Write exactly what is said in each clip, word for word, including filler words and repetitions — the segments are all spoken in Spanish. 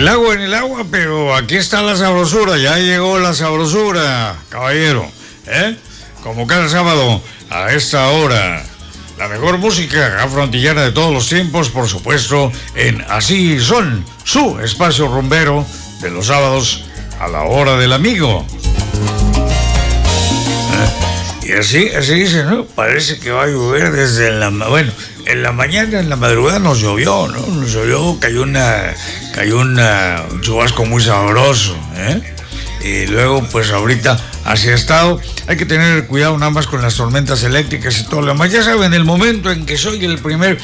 el agua en el agua, pero aquí está la sabrosura, ya llegó la sabrosura, caballero, ¿eh? Como cada sábado a esta hora, la mejor música afroantillana de todos los tiempos, por supuesto, en Así Son, su espacio rumbero de los sábados a la hora del amigo. ¿Eh? Y así, así dice, ¿no? Parece que va a llover desde la... Bueno, en la mañana, en la madrugada nos llovió, ¿no? Nos llovió, cayó una... Cayó una, un chubasco muy sabroso, ¿eh? Y luego, pues ahorita, así ha estado. Hay que tener cuidado nada más con las tormentas eléctricas y todo lo demás. Ya saben, el momento en que soy el primer...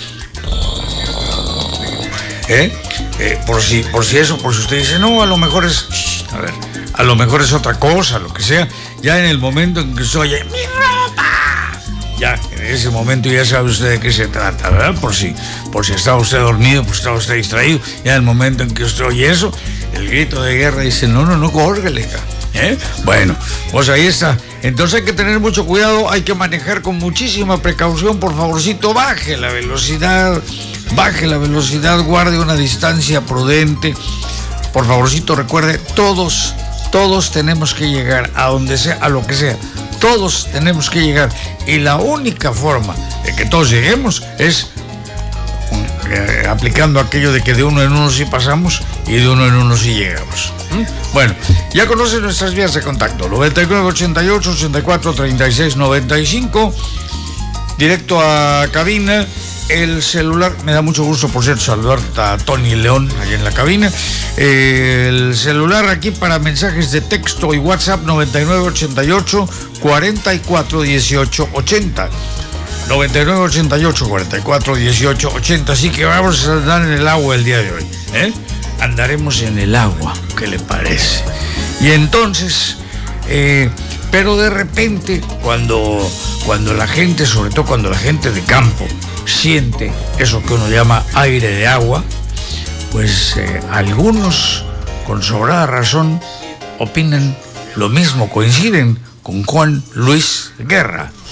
¿Eh? Eh, por si, por si eso, por si usted dice, no, a lo mejor es... A ver, a lo mejor es otra cosa, lo que sea. Ya en el momento en que soy... ¡Mi ropa! Ya, en ese momento ya sabe usted de qué se trata, ¿verdad? Por si, por si estaba usted dormido, pues estaba usted distraído. Ya en el momento en que usted oye eso, el grito de guerra dice, no, no, no, córrele, ¿eh? Bueno, pues ahí está. Entonces hay que tener mucho cuidado, hay que manejar con muchísima precaución. Por favorcito, baje la velocidad, baje la velocidad, guarde una distancia prudente. Por favorcito, recuerde, todos, todos tenemos que llegar a donde sea, a lo que sea. Todos tenemos que llegar. Y la única forma de que todos lleguemos es eh, aplicando aquello de que de uno en uno sí pasamos y de uno en uno sí llegamos. ¿Mm? Bueno, ya conocen nuestras vías de contacto. noventa y nueve, ochenta y ocho, ochenta y cuatro, treinta y seis, noventa y cinco. Directo a cabina. El celular, me da mucho gusto, por cierto, saludar a Tony León allá en la cabina. Eh, el celular aquí para mensajes de texto y WhatsApp, noventa y nueve, ochenta y ocho, cuarenta y cuatro, dieciocho, ochenta. noventa y nueve, ochenta y ocho, cuarenta y cuatro, dieciocho, ochenta. Así que vamos a andar en el agua el día de hoy, ¿eh? Andaremos en el agua, ¿qué le parece? Y entonces, eh, pero de repente, cuando, cuando la gente, sobre todo cuando la gente de campo, siente eso que uno llama aire de agua, pues eh, algunos, con sobrada razón, opinan lo mismo, coinciden con Juan Luis Guerra.